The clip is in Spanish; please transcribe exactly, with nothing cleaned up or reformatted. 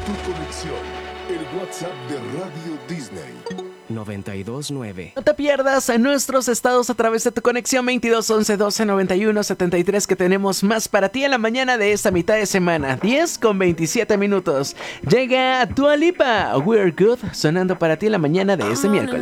Tu conexión, el WhatsApp de Radio Disney. noventa y dos nueve. No te pierdas en nuestros estados a través de tu conexión veintidós once doce noventa y uno setenta y tres, que tenemos más para ti en la mañana de esta mitad de semana. diez con veintisiete minutos. Llega Dua Lipa, We're Good, sonando para ti en la mañana de este miércoles.